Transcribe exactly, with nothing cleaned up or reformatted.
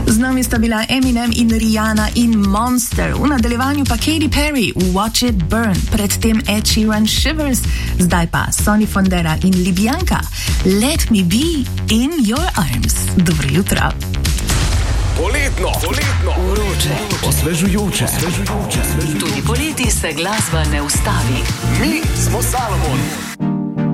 Z nami sta bila Eminem in Rihanna in Monster, v nadaljevanju pa Katy Perry, Watch It Burn, predtem Ed Sheeran, Shivers, zdaj pa Sonny Fondera in Libjanka, Let Me Be in Your Arms. Dobro jutro. Poletno, poletno, vroče, osvežujoče, osvežujoče. Tudi poleti se glasba ne ustavi. Mi smo Salomon.